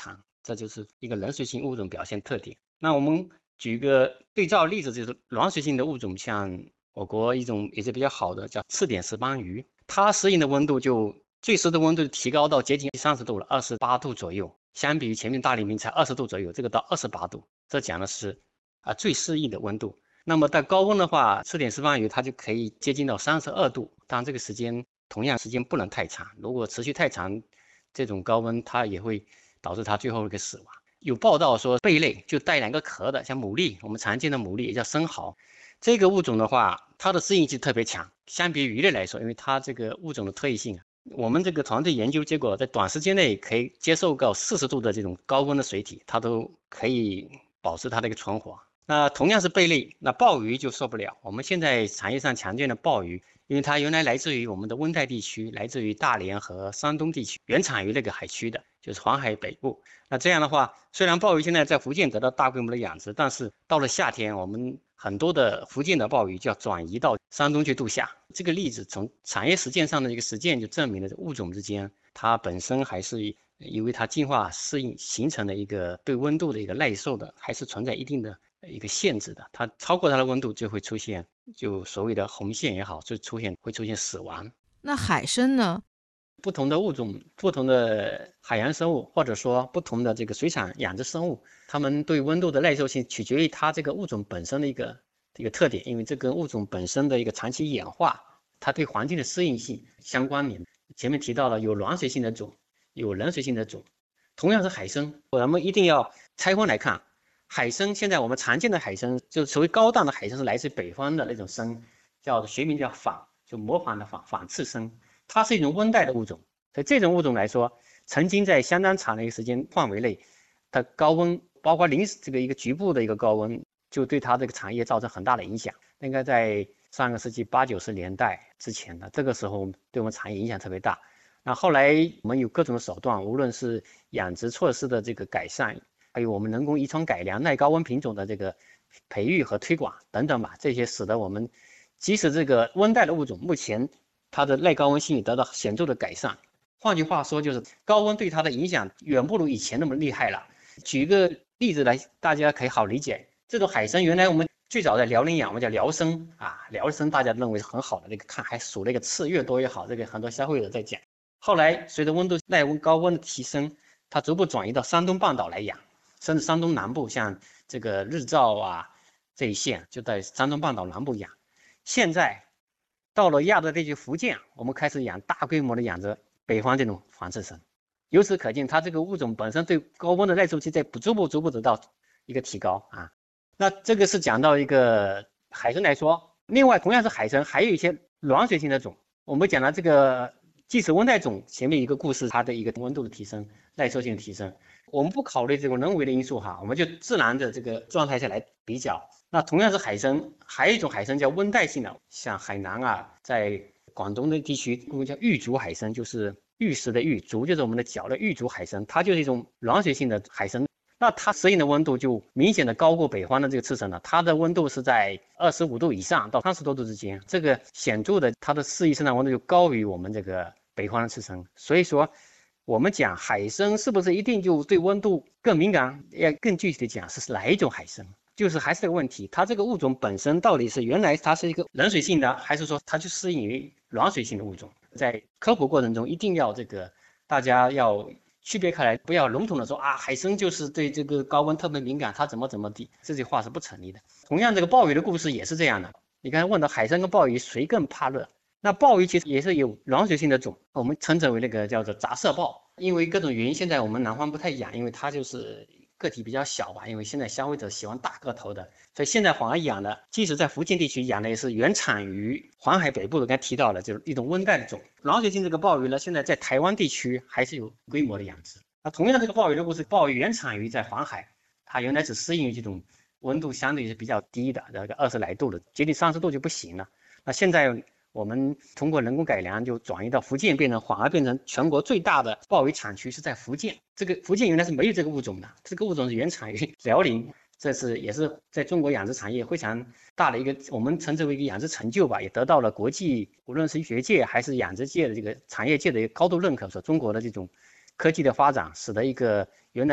长，这就是一个冷水性物种表现特点。那我们举个对照例子，就是暖水性的物种，像我国一种也是比较好的叫赤点石斑鱼，它适应的温度就最适的温度提高到接近30度了，28度左右，相比于前面大黎明才20度左右，这个到28度，这讲的是最适应的温度。那么到高温的话，赤点石斑鱼它就可以接近到32度，当然这个时间同样时间不能太长，如果持续太长，这种高温它也会导致它最后一个死亡。有报道说贝类就带2个壳的，像牡蛎，我们常见的牡蛎也叫生蚝，这个物种的话，它的适应性特别强，相比鱼类来说，因为它这个物种的特异性，我们这个团队研究结果，在短时间内可以接受到40度的这种高温的水体，它都可以保持它的一个存活。那同样是贝类，那鲍鱼就受不了。我们现在产业上常见的鲍鱼，因为它原来来自于我们的温带地区，来自于大连和山东地区，原产于那个海区的，就是黄海北部。那这样的话，虽然鲍鱼现在在福建得到大规模的养殖，但是到了夏天，我们很多的福建的鲍鱼就要转移到山东去度夏。这个例子从产业实践上的一个实践就证明了，物种之间它本身还是因为它进化适应形成的一个对温度的一个耐受的，还是存在一定的一个限制的。它超过它的温度就会出现就所谓的红线也好，就会出现死亡。 那海参呢？ 不同的物种、不同的海洋生物，或者说不同的这个水产养殖生物，它们对温度的耐受性取决于它这个物种本身的一个特点，因为这跟物种本身的一个长期演化，它对环境的适应性相关联。前面提到了有暖水性的种，有冷水性的种，同样是海参，我们一定要拆分来看。海参现在我们常见的海参，就是所谓高档的海参，是来自北方的那种参，学名叫仿，就模仿的仿刺参。它是一种温带的物种，所以这种物种来说，曾经在相当长的一个时间范围内，它高温，包括这个一个局部的一个高温，就对它这个产业造成很大的影响。应该在上个世纪80、90年代之前的这个时候，对我们产业影响特别大。那后来我们有各种的手段，无论是养殖措施的这个改善，还有我们人工遗传改良、耐高温品种的这个培育和推广等等吧，这些使得我们即使这个温带的物种目前它的耐高温性得到显著的改善。换句话说，就是高温对它的影响远不如以前那么厉害了。举一个例子来，大家可以好理解。这种海参原来我们最早在辽宁养，我们叫辽参啊，辽参大家认为是很好的，那个看还数那个刺越多越好，这个很多消费者在讲。后来随着温度耐温高温的提升，它逐步转移到山东半岛来养，甚至山东南部，像这个日照啊这一线就在山东半岛南部养。现在到了亚洲地区福建，我们开始大规模的养殖北方这种仿刺参。由此可见，它这个物种本身对高温的耐受性在逐步得到一个提高啊。那这个是讲到一个海参来说，另外同样是海参，还有一些暖水性的种。我们讲了这个即使温带种前面一个故事，它的一个温度的提升、耐受性的提升，我们不考虑这种人为的因素哈，我们就自然的这个状态下来比较。那同样是海参，还有一种海参叫温带性的，像海南啊，在广东的地区，我们叫玉竹海参，就是玉石的玉，竹就是我们的脚的玉竹海参，它就是一种暖水性的海参。那它适应的温度就明显的高过北方的这个刺参了，它的温度是在25度以上到30多度之间，这个显著的它的适宜生长温度就高于我们这个北方的刺参。所以说，我们讲海参是不是一定就对温度更敏感？要更具体的讲是哪一种海参？就是还是这个问题，它这个物种本身到底是原来它是一个冷水性的，还是说它就适应于暖水性的物种？在科普过程中，一定要大家要区别开来，不要笼统的说啊，海参就是对这个高温特别敏感，它怎么地，这句话是不成立的。同样，这个鲍鱼的故事也是这样的。你刚才问到海参跟鲍鱼谁更怕热？那鲍鱼其实也是有暖水性的种，我们称之为那个叫做杂色鲍。因为各种原因，现在我们南方不太养，因为它就是个体比较小吧，因为现在消费者喜欢大个头的，所以现在反而养的，即使在福建地区养的也是原产于黄海北部的，刚才提到了，就是一种温带的种。暖水性这个鲍鱼呢，现在在台湾地区还是有规模的养殖。那同样这个鲍鱼的故事，鲍鱼原产于在黄海，它原来只适应于这种温度相对是比较低的，这个20来度的，接近30度就不行了。那现在我们通过人工改良，就转移到福建，反而变成全国最大的鲍鱼产区是在福建。这个福建原来是没有这个物种的，这个物种是原产于辽宁，这也是在中国养殖产业非常大的一个，我们称之为一个养殖成就吧，也得到了国际无论是医学界还是养殖界的这个产业界的一个高度认可。说中国的这种科技的发展，使得一个原来